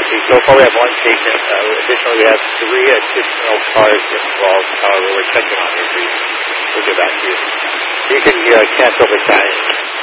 See, so far we have one patient. Additionally, we have 3 additional cars involved. However, we're checking on these. We'll get back to you. You can cancel the time.